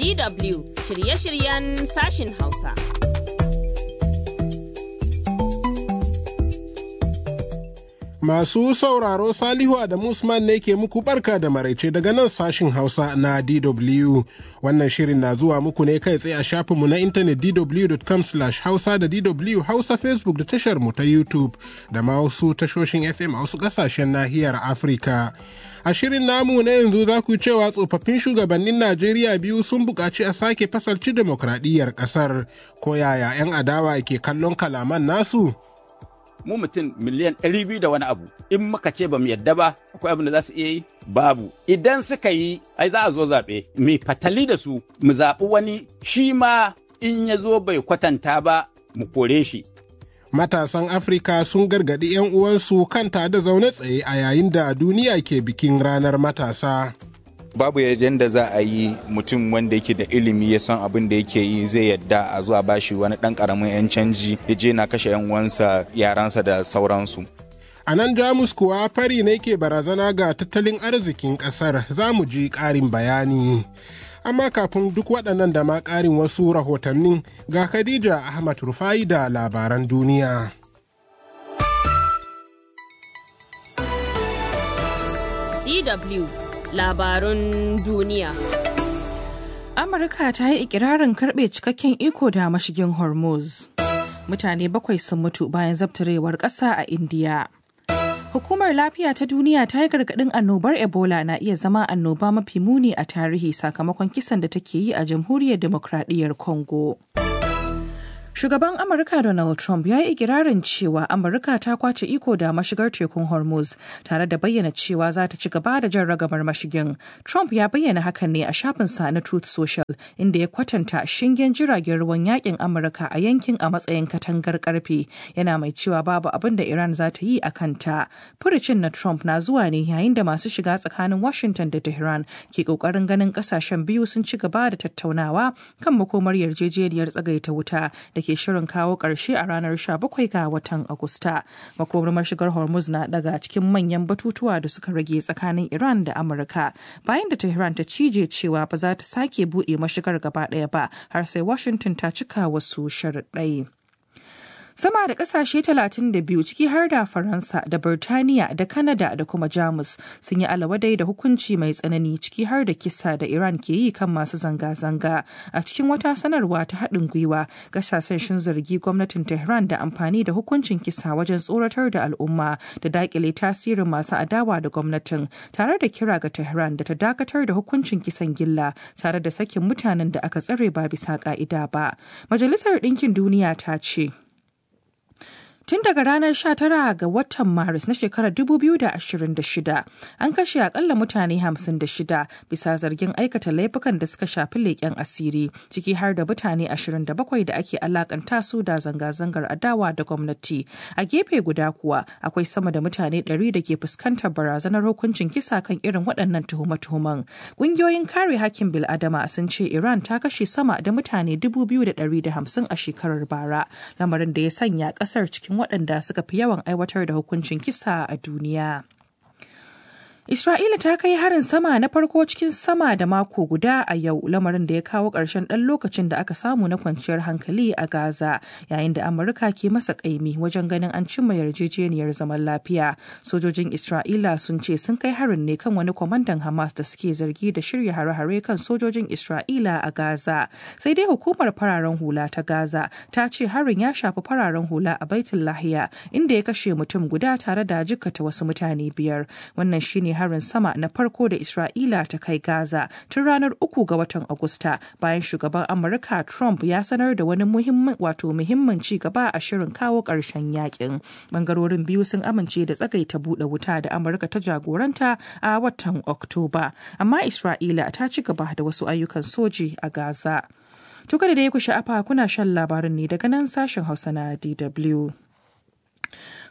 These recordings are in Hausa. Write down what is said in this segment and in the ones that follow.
DW shirye-shiryen sashin Hausa. Masu sauraro Salihu Adamu Usman ne ke muku barka da maraice daga nan sashin Hausa na DW. Wannan shirin na zuwa muku ne kai tsaye a shafinmu na intanet dw.com/hausa da DW Hausa Facebook da tashar mu ta YouTube da ma wasu tashoshin FM a wasu kasashen nahiyar Afirka. A shirin namu na yanzu za ku cewa tsofaffin shugabannin Najeriya biyu sun buƙaci a sake fasalci demokradiyyar ƙasar. Ko yaya 'yan adawa ke kallon kalaman nasu? Mu mutum miliyan 200 da wani abu in muka ce ba mu yadda ba akwai abin da za su iya yi babu idan suka yi ai za a zo zaɓe mai fatali da su mu zaɓi wani shi ma in ya zo bai kwatanta ba mu kore shi. Matasan Afirka sun gargaɗi 'yan uwansu kan da zaune tsaye a yayin da duniya ke bikin ranar matasa. Babu yadda za a yi mutum wanda yake da ilimi ya san abin da yake yi zai yadda a zuwa bashi wani ɗan ƙaramin 'yan canji ya je na kashe 'yan uwansa yaransa da sauransu. A nan Jamus kuwa fari ne ke barazana ga tattalin arzikin ƙasar, za mu ji ƙarin bayani. Amma kafin duk waɗannan da ma ƙarin wasu rahotannin ga Khadija Ahmad Rufai da labaran duniya. DW labarun duniya. Amurka ta yi ikirarin karɓe cikakken iko da mashigin Hormuz. Mutane 7 sun mutu bayan zabtarewar ƙasa a Indiya. Hukumar Lafiya ta Duniya ta yi gargaɗin annobar Ebola na iya zama annoba mafi muni a tarihi sakamakon kisan da take yi a Jamhuriyar Demokradiyyar Congo. Shugaban Amurka Donald Trump ya yi ikirarin cewa Amurka ta kwace iko da mashigar tekun Hormuz tare da bayyana cewa za ta ci gaba da jan ragamar mashigin. Trump ya bayyana hakan ne a shafinsa na Truth Social inda ya kwatanta shingen jiragen ruwan yakin Amurka a yankin a matsayin katangar karfe, yana mai cewa babu abin da Iran za ta yi a kanta. Furucin na Trump na zuwa ne yayin da masu shiga tsakanin Washington da Tehran ke kokarin ganin kasashen biyu sun ci gaba da tattaunawa kan makomar yarjejeniyar tsagaita wuta da ke shirin kawo ƙarshe a ranar 17 ga watan Agusta. Makomar mashigar Hormuz na daga cikin manyan batutuwa da suka rage tsakanin Iran da Amurka bayan da Tehran ta cije cewa ba za ta sake buɗe mashigar gaba ɗaya ba har sai Washington ta cika wasu sharuɗai. Sama da kasashe 32 ciki har da Faransa da Birtaniya da Kanada da kuma Jamus sun yi alawadai da hukunci mai tsanani ciki har da kisa da Iran ke yi kan masu zanga-zanga. A cikin wata sanarwa ta haɗin gwiwa, kasashen sun zargi gwamnatin Tehran da amfani da hukuncin kisa wajen tsoratar da al'umma da daƙile tasirin masu adawa da gwamnatin, tare da kira ga Tehran da ta dakatar da hukuncin kisan gilla tare da sakin mutanen da aka tsare ba bisa ƙa'ida ba. Majalisar Ɗinkin Duniya ta ce tun daga ranar 19 ga watan Maris na shekarar 2026 an kashe akalla mutane 56 bisa zargin aikata laifukan da suka shafi leƙen asiri, ciki har da mutane 27 da ake alakanta su da zanga-zangar adawa da gwamnati. A gefe guda kuwa akwai sama da mutane 100 da ke fuskantar barazanar hukuncin kisa kan irin waɗannan tuhume-tuhumen. Ƙungiyoyin kare hakkin bil'adama sun ce Iran ta kashe sama da mutane 2,150 a shekarar bara, lamarin da ya sanya ƙasar cikin waɗanda suka fi yawan aiwatar da hukuncin kisa a duniya. Isra'ila ta kai harin sama na farko cikin sama da mako guda a yau, lamarin da ya kawo ƙarshen ɗan lokacin da aka samu na kwanciyar hankali a Gaza, yayin da Amurka ke masa ƙaimi wajen ganin an cimma yarjejeniyar zaman lafiya. Sojojin Isra'ila sun ce sun kai harin ne kan wani kwamandan Hamas da suke zargi da shirya hare-hare kan sojojin Isra'ila a Gaza. Sai dai hukumar fararen hula ta Gaza ta ce harin ya shafi fararen hula a Baitul Lahiya, inda ya kashe mutum guda tare da jikkata wasu mutane 5. Wannan shine harin sama na farko da Isra'ila ta kai Gaza tun ranar 3 ga watan Agusta, bayan shugaban Amurka Trump ya sanar da wani muhimmin ci gaba a shirin kawo ƙarshen yakin. Bangarorin biyu sun amince da tsagaita buɗe wuta da Amurka ta jagoranta a watan Oktoba, amma Isra'ila ta ci gaba da wasu ayyukan soji a Gaza. Tuka da dai ku sha'afa kuna shan labarin ne daga nan sashen Hausa na DW.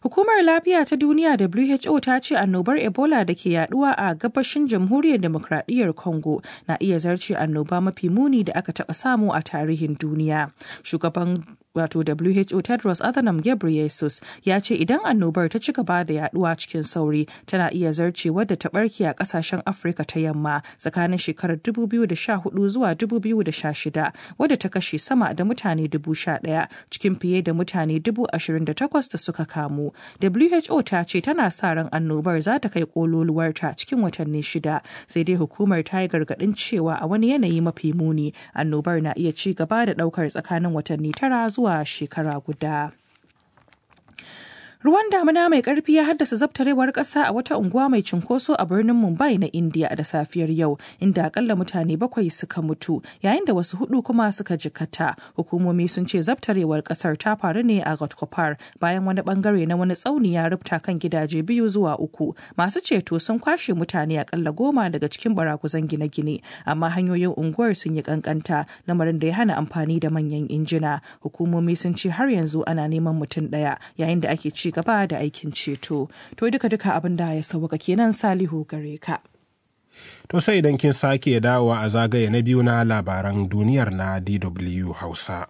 Hukumar Lafiya ta Duniya WHO ta ce annobar Ebola da ke yaduwa a gabashin Jamhuriyar Demokradiyyar Congo na iya zarce annoba mafi muni da aka taɓa samu a tarihin duniya. Shugaban WHO Tedros Adhanom Ghebreyesus ya ce idan annobar ta ci gaba da yaduwa cikin sauri tana iya zarce wadda ta barke a kasashen Afirka ta yamma tsakanin shekarar 2014 zuwa 2016 wadda ta kashe sama da mutane 11,000 cikin fiye da mutane 28,000 da suka kamu. WHO ta ce tana sa ran annobar za ta kai kololuwarta cikin watanni 6 sai dai hukumar ta yi gargadin cewa a wani yanayi mafi muni annobar na iya ci gaba da daukar tsakanin watanni 9 zuwa shekara guda. Ruwan damina mai ƙarfi ya haddasa zabtarewar ƙasa a wata unguwa mai cunkoso a birnin Mumbai na India da safiyar yau, inda akalla mutane 7 suka mutu, yayin da wasu 4 kuma suka jikata. Hukumomi sun ce zabtarewar ƙasar ta faru ne a Ghatkopar bayan wani bangare na wani tsauni ya rufta kan gidaje 2 zuwa 3. Masu ceto sun kwashe mutane akalla 10 daga cikin baraguzan gine-gine, amma hanyoyin unguwar sun yi kankanta, lamarin da ya hana amfani da manyan injina. Hukumomi sun ce har yanzu ana neman mutum 1 yayin da ake ci gaba da aikin ceto. To duka abin da ya sauka kenan, Salihu gare ka. To sai idan kin sake dawowa a zagaye na biyu na labaran duniyar na DW Hausa.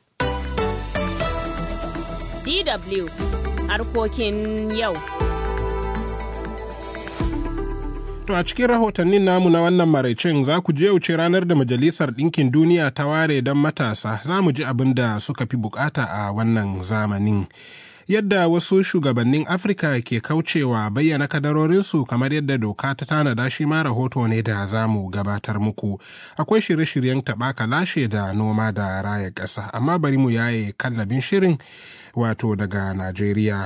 DW harkokin yau. To a cikin rahotannin namu na wannan maraicin za ku je wuce ranar da Majalisar Ɗinkin Duniya ta ware don matasa, za mu ji abin da suka fi bukata a wannan zamanin. Yadda wasu shugabannin Afirka ke kaucewa bayyana kadarorinsu kamar yadda doka ta tanada shi ma rahoto ne da za mu gabatar muku. Akwai shirye-shiryen taɓa kalashe da noma da raya ƙasa, amma bari mu yaye kallabin shirin wato daga Najeriya.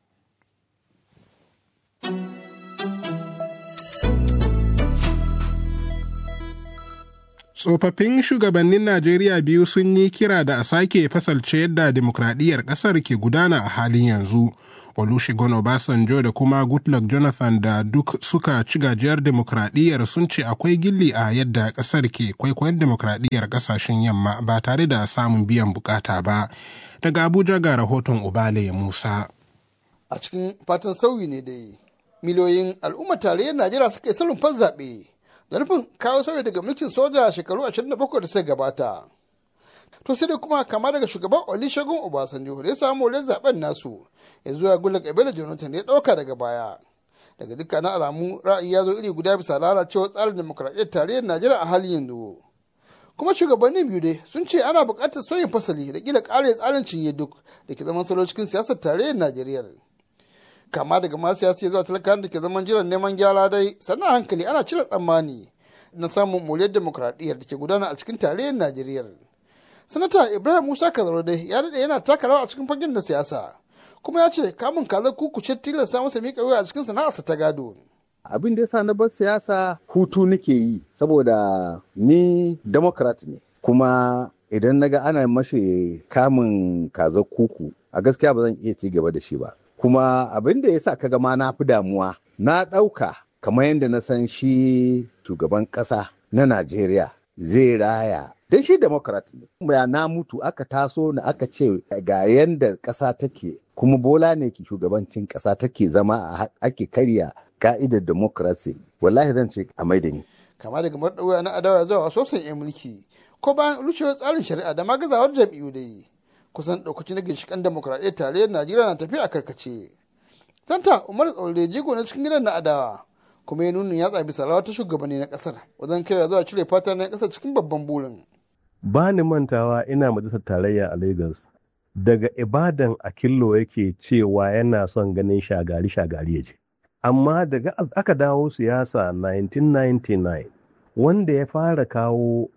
Tsofaffin shugabannin Najeriya biyu sun yi kira da a sake fasalce yadda demokradiyyar ƙasar ke gudana a halin yanzu. Olusegun Obasanjo da kuma Goodluck Jonathan da duk suka ci gajiyar demokradiyyar sun ce akwai gilli a yadda ƙasar ke kwaikwayon demokradiyyar ƙasashen yamma ba tare da samun biyan bukata ba. Daga Abuja ga rahoton Ubale Musa. A cikin fatan sauyi ne dai, miliyoyin al'ummar tarayyar Najeriya suka yi salon zaɓe. Da nufin kawo sauyi daga mulkin soja shekaru 27 da suka gabata. To sai da kuma kama daga shugaban Olusegun Obasanjo da ya samu wurin zaben nasu ya zuwa Goodluck Ebele Jonathan ya ɗauka daga baya. Daga dukkanin alamu ra'ayi ya zo iri guda bisa lalacewar tsarin demokuraɗiyyar tarayyar Najeriya a halin yanzu. Kuma shugabannin biyu dai sun ce ana buƙatar sauyin fasali da ƙila ƙara tsarin cinye duk da ke zaman salo cikin siyasar tarayyar Najeriya. Kama daga masu siyasa zuwa talakawan da ke zaman jiran neman gyara dai sannan hankali ana cire tsammani na samun moriyar demokradiyyar da ke gudana a cikin tarayyar Najeriya. Sanata Ibrahim Musa Kazaro dai ya daɗe yana taka rawa a cikin fagen na siyasa, kuma ya ce kamun kazar kukuce tilasta masa miƙa wuya a cikin sana'arsa ta gado. Abin da yasa na bar siyasa hutu nake yi saboda ni Democrat ne, kuma idan naga ana mashi kamun kazar kuku a gaskiya ba zan iya ci gaba da shi ba. Kuma abin da yasa kaga ma na fi damuwa, na ɗauka kamar yadda na san shi shugaban ƙasa na Najeriya zai raya. Dan shi Democrat ne. Ya na mutu aka taso na aka ce ga yanda ƙasa take, kuma Bola ne ke shugabancin ƙasa take zama ake karya ka'idar democracy. Wallahi zan ce a maida ni. Kama daga marɗauya na adawa zuwa sosan 'yan mulki, ko bayan rushewar tsarin shari'a da magazawar jam'iyyu dai. Kusan ɗaukacin na ginshiƙan demokuraɗiyyar tarayyar Najeriya na tafi a karkace. Santa Umar Tsaure jigo na cikin gidan na adawa, kuma ya nuna yatsa bisa rawa ta shugabanni na ƙasar wajen kaiwa zuwa cire fata na ƙasar cikin babban burin. Ba ni mantawa ina majalisar tarayya a Lagos. Daga Ibadan a Killo yake cewa yana son ganin shagari ya je. Amma daga aka dawo siyasa 1999, wanda ya fara kawo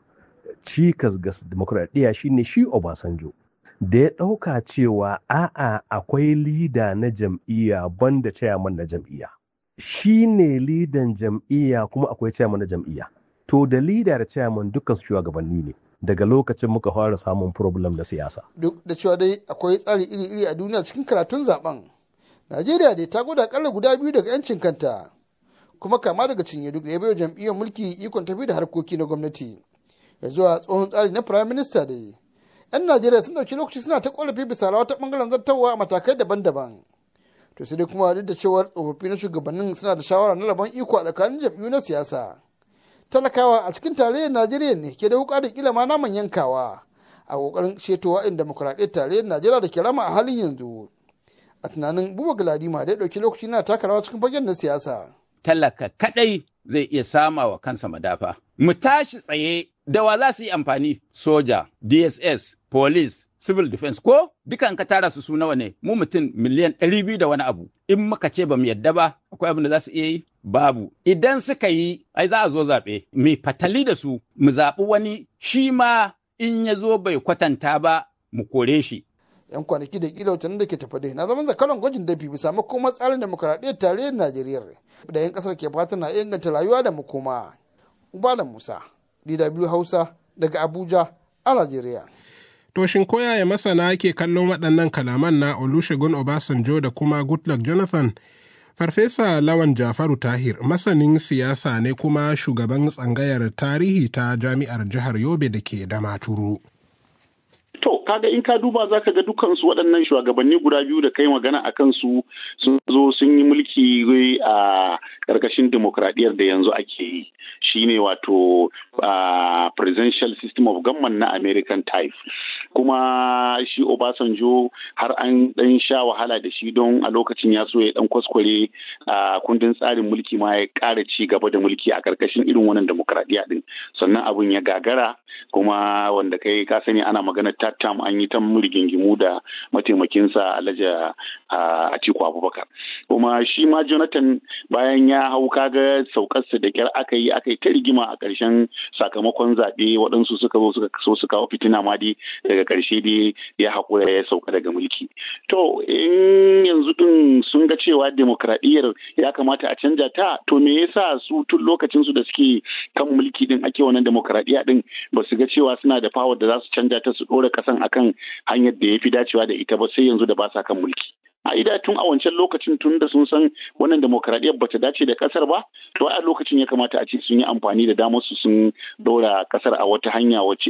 cikas ga demokuraɗiyya shine shi Obasanjo. Da ya ɗauka cewa a'a akwai lida na jam'iyya banda chairman na jam'iyya. Shi ne lidan jam'iyya kuma akwai chairman na jam'iyya. To da lida da chairman dukkan su shugabanni ne. Daga lokacin muka fara samun problem da siyasa. Duk da cewa dai akwai tsari iri-iri a duniya cikin karatun zaben, Najeriya dai ta gwada akalla guda biyu daga 'yancin kanta, kuma kama daga cinye duk da ya baiwa jam'iyyar mulki ikon tafi da harkoki na gwamnati. Ya zuwa tsohon tsari na Prime Minister dai. 'Yan Najeriya sun ɗauki lokaci suna ta ƙorafi bisa rawa ta ɓangaren zartarwa a matakai daban-daban. To sai dai kuma duk da cewar tsofaffi na shugabannin suna da shawara na rabon iko a tsakanin jam'iyyu na siyasa. Talakawa a cikin tarayyar Najeriya ne ke da wuka da kila ma naman yankawa a kokarin ceto wa'in demokuraɗiyyar tarayyar Najeriya da ke rama a halin yanzu. A tunanin Buba Galadima da ya ɗauki lokaci na taka rawa cikin fagen na siyasa. Talaka kaɗai zai iya sama wa kansa madafa. Mu tashi tsaye da wa za su yi amfani soja, DSS, police, civil defense ko dukan ka tara su nawa ne mu mutum miliyan 200 da wani abu in muka ce ba mu yadda ba akwai abin da za su iya yi babu idan suka yi ai za a zo zaɓe mai fatali da su mu zaɓi wani shi ma in ya zo bai kwatanta ba mu kore shi. Yan kwanaki da kila watannin da ke tafa dai na zaman zakaran gwajin dafi bisa makoma tsarin demokuraɗiyyar tarayyar Najeriya da 'yan ƙasar ke fata na inganta rayuwa da makoma. Ubala Musa, DW Hausa daga Abuja a Najeriya. To shin koyaya masana ke kallon waɗannan kalaman na Olusegun Obasanjo da kuma Goodluck Jonathan? Farfesa Lawan Jafaru Tahir masanin siyasa ne kuma shugaban tsangayar tarihi ta jami'ar jihar Yobe da ke Damaturu. To, kaga in ka duba za ka ga dukansu waɗannan shugabanni guda biyu da kai magana a kansu sun zo sun yi mulki a ƙarƙashin demokradiyyar da yanzu ake yi. Shi ne wato presidential system of government na American type. Kuma shi Obasanjo har an ɗan sha wahala da shi don a lokacin ya so ya ɗan kwaskware kundin tsarin mulki ma ya ƙara ci gaba da mulki a ƙarƙashin irin wannan demokradiyya ɗin. Sannan abin ya gagara kuma wanda kai ka sani ana magana tattam an yi ta rigingimu da mataimakinsa Alhaji Atiku Abubakar. Kuma shi ma Jonathan bayan ya hau kaga saukarsa da kyar aka yi ta rigima a ƙarshen sakamakon zaɓe waɗansu suka zo su kawo fitina ma dai daga ƙarshe dai ya haƙura ya sauka daga mulki. To in yanzu ɗin sun ga cewa demokradiyyar ya kamata a canja ta to me yasa su tun lokacin su da suke kan mulki din ake wannan demokradiyya din ba su ga cewa suna da power da za su canja ta su ɗora ƙasan akan hanyar da ya fi dacewa da ita ba sai yanzu da ba sa kan mulki. A ida tun a wancan lokacin tun da sun san wannan demokradiyyar bata dace da kasar ba to a lokacin ya kamata a ce sun yi amfani da damar su sun dora kasar a wata hanya wacce